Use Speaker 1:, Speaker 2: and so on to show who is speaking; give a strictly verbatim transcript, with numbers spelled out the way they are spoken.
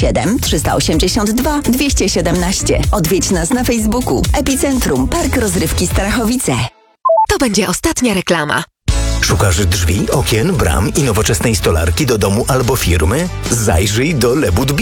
Speaker 1: siedem trzysta osiemdziesiąt dwa dwieście siedemnaście. Odwiedź nas na Facebooku. Epicentrum Park Rozrywki Starachowice.
Speaker 2: To będzie ostatnia reklama.
Speaker 3: Szukasz drzwi, okien, bram i nowoczesnej stolarki do domu albo firmy? Zajrzyj do Lebud